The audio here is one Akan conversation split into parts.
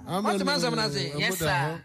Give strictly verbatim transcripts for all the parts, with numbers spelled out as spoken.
What man say? Yes, sir.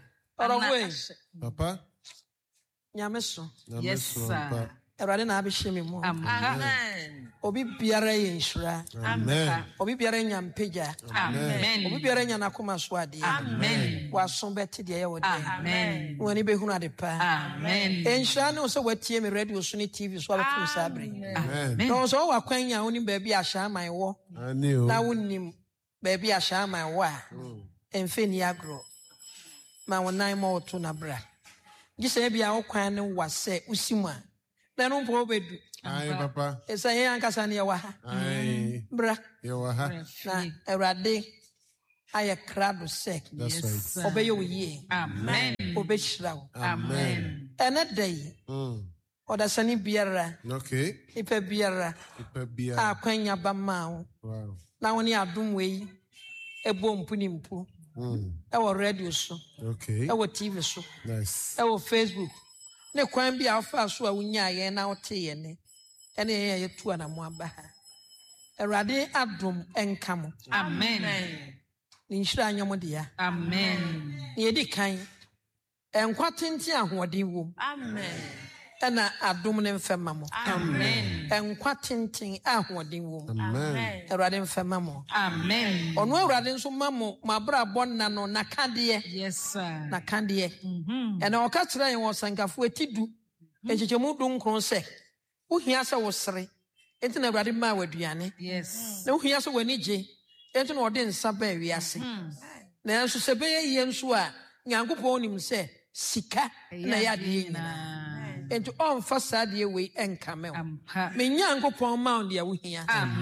Papa. Nyameso. Yes, sir. Erade na abihye me mo. Amen. Obi biara ye nshira. Amen. Obi biara nyampagya. Amen. Obi biara nyanakoma so ade. Amen. Waso beti de ye wode. Amen. Woni behunu ade pa. Amen. Enshira ne so watie me radio so ne T V so abetum sabre. Amen. No so wakwanya woni ba bi ahya man wo. Na wonnim ba bi ahya man wo a. Emfe ni agro. Ma wonan mo to na bra. Gise bia okwan ne wase usimu a. Na no mpo bedu. Aye papa. Esa ye ankasa ne wa ha. Aye. Bra. Ye wa ha. Na Erade aye krado sek. That's right. Obeye wo ye. Amen. Obeshira wo. Amen. Ene day. Mm. Oda sani biara. Okay. Ipe biara. Ipe biara. Akwanya ba ma wo. Wow. Na woni adom we ebo mpu ni mpu. Mm. E wo radio so. Okay. E wo T V so. Nice. E wo Facebook. Ne kwan bi afa so a wunya ye na wote ye ne. Ene ye ye tu ana mo aba ha. Erade adom enkamo. Amen. Ni nhira anyamo dia. Amen. Ni edi kan. Enkwa tenti ahoden wom. Amen. Ena adom ne mfema mo. Amen. Enkwa tenten ahoden wom. Amen. Erade mfema mo. Amen. Ono erade nso mamo mabra bonna no nakade. Yes, sir. Nakade. Mhm. Ena okatira yen wosankafo etidu. Echechemu du nkron se. Uhia se wo sere. Enti na erade ma waduane. Yes. Na uhia se wani je. Enti na ode nsa ba wiase. Na enso se be ye nso a Nyankopon onim se sika na ya de nyina. Enti on fa sade we enkame wo. Me Nyankopon ma on de wohia.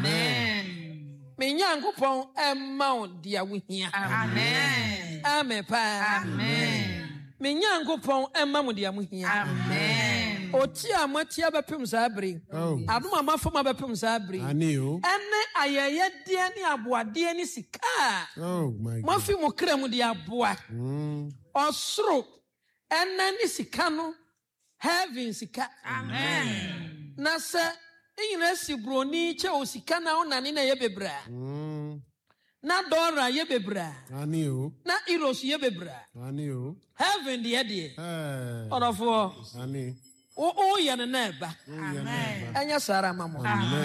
Amen. Me Nyankopon emma on de wohia. Amen. Amen pa. Amen. Me Nyankopon emma mo de wohia. Amen. Oti amatia bepem sabre. Oh. Adom amafoma bepem sabre. Ani o. Ene ayeye de ni aboade ni sika. Oh my God. Mafi mo kra mu de aboa. Mm. Osro ene ni sika no heaven sika. Amen. Na se inyina si broni che o sika na onane na ye bebra. Mm. Na dora ye bebra. Ani o. Na iros ye bebra. Ani o. Heaven de de. Eh. Orofo Ani. o o ye ne na ba. Amen. Anya sara mamo.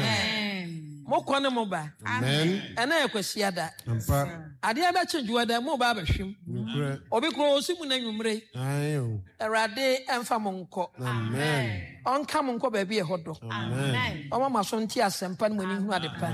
Amen. Mo kwane mo ba. Amen. Ena ekwasi da. Ampa. Ade aba chenjuwa da mo ba ba hwem. Nukure. Obi kro osimu na nwumre. Ayo. Erade emfa mo nko. Amen. Onka mo nko ba bi e hodo. Amen. Omo maso nti asempa no mani hu ade pa.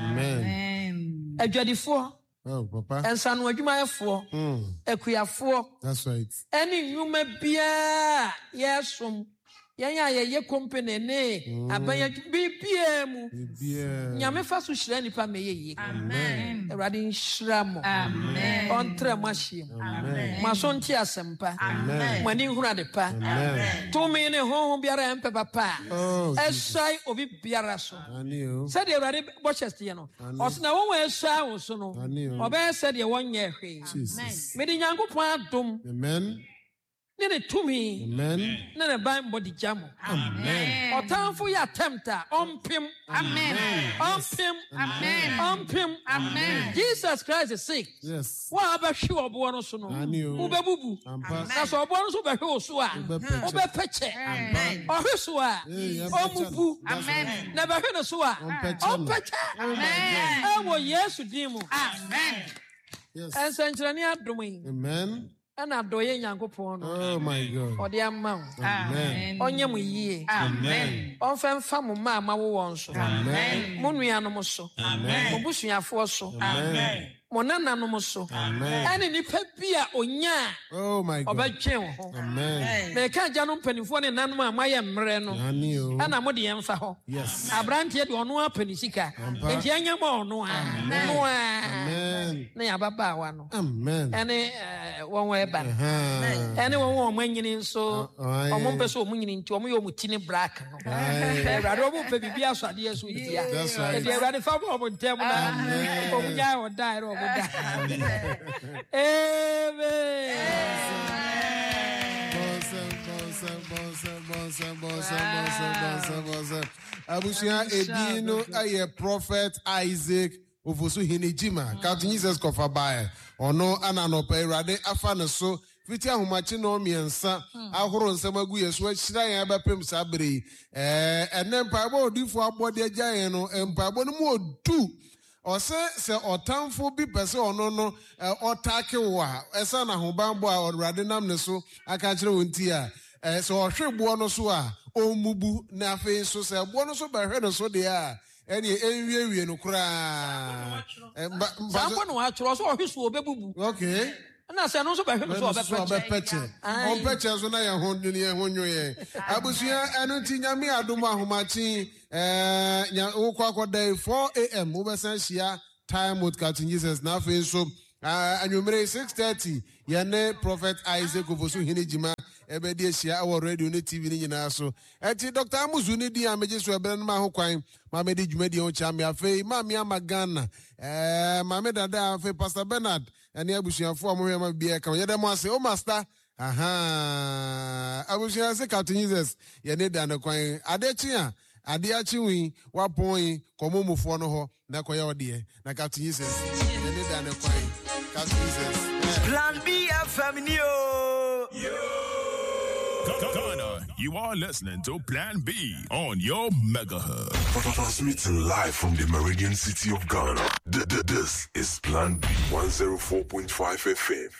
Amen. Adwadifo. Oh, Papa. Ensa no adwumayefo. Mm. Ekuyafo. That's right. Eni nwuma bia yesom. Yanya ye ye company ne abanya bibia mu. Bibia. Nyame fa so hira nipa meye ye. Amen. Erade nhira mo. Amen. Ontre mahiem. Amen. Maso nti asempa. Amen. Mani hu ade pa. Amen. To me ne honhom biara empe papa. Oh. Esai obi biara so. Ani o. Said the Erade Bochester no. Osna wo we esai wo so no. Obe said ye wonye hwe. Jesus. Me di Nyankopon adom. Amen. Ne ne tumi. Amen. Ne ne ban body jamo. Amen. Otanfo ya tempter ompim. Amen. Ompim. Amen. Ompim. Amen. Jesus Christ is sick. Yes. Wa ba hwe obo no so no. Ubebubu. Ampa. Na so obo no so be hwe o so a. Obepeche. Amen. Ohwe so a. Omubu. Amen. Na be hwe no so a. Opeche. Amen. Ewo Yesu dimu. Amen. Yes. Ensenchirani adomi. Amen. Ana doye Nyankopon no. Oh my God. Ode amma. Amen. Onye mu yie. Amen. Onfa mfa mo ma ma wo won so. Amen. Mo nuanom so. Amen. Mo busuafo so. Amen. Mo nananom so. Amen. Ane nipa bia onya. Oh my God. Obadwen ho. Amen. Me ka gya no mpanifo ne nanom a maye mre no. Ani o. Ana mo de yemfa ho. Yes. Abrante de ono apanisika. Enti anya mo ono a. No a. Amen. Na ya baba wa no. Amen. Ane won we ba. Ane won won manyini nso. Omo mpeso omo nyini nti omo ye omo tini black no. Erade omo pe bibia so ade eso dia. That's right. Edi erade fa bo omo ntem na. Omo nya o dai ro omo da. Amen. Abusia Edino aye Prophet Isaac ofoso hinejima Captain Jesus kofa bae ono ana no pa Awurade afa ne so fiti ahomache no miensa ahoro nsem agu yeso ahira yan abapem sabere eh enem pa bo odifo abode agyan no empa bo no mu odu ose se otamfo bi pese ono no otake wo a esa na hobanbo a Awurade nam ne so aka kire wonti a eh se ohwebo no so a omubu na afi so se bo no so ba hwe no so de a eni enwiewie no kura Sampo no atro so ohweso obebubu. Okay. Na se no so ba hwe so obepeche obepeche so na ye ho ni ye ho nwoye abusua enu ti nyame adom ahomachi eh nya ukwa kwodai four a m ubesan hia time with Captain Jesus na fe so anwumere six thirty ye ne Prophet Isaac Ofosu Hinejima ebe di hia our radio ne T V ni nyina so eti Doctor Amuzu ni di ameje so ebe na ho kwan ma me di dwuma di ho cha me afi ma me amagana eh ma me dada afi Pastor Bernard ani abusuafo amwe ma bia ka ye dem ase o master aha abusuafo se Captain Jesus ye ne dan kwan adechi a ade achi wi wapon komomufo no ho na koye ode na Captain Jesus ye ne dan kwan Captain Jesus Plan B F M yo Ghana, you are listening to Plan B on your megahertz. Transmitting live from the Meridian city of Ghana. This is Plan B one oh four point five F M.